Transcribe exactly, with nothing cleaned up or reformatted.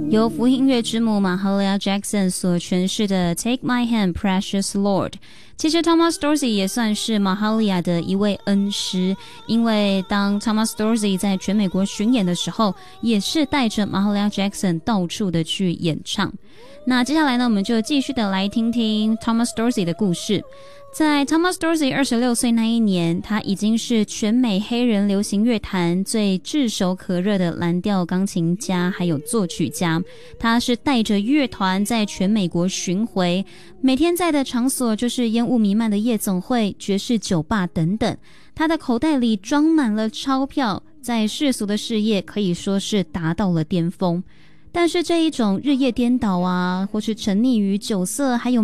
由福音乐之母玛哈利亚 Jackson 所诠释的 Take My Hand Precious Lord。 其实 Thomas Dorsey 也算是玛哈利亚的一位恩师，因为当 Thomas Dorsey 在全美国巡演的时候，也是带着玛哈利亚 Jackson 到处的去演唱。那接下来呢，我们就继续的来听听 Thomas Dorsey 的故事。在 Thomas Dorsey 二十六岁那一年，他已经是全美黑人流行乐坛最炙手可热的蓝调钢琴家还有作曲家。他是带着乐团在全美国巡回，每天在的场所就是烟雾弥漫的夜总会、爵士酒吧等等。他的口袋里装满了钞票，在世俗的事业可以说是达到了巅峰。但是这一种日夜颠倒啊，或是沉溺于酒色还有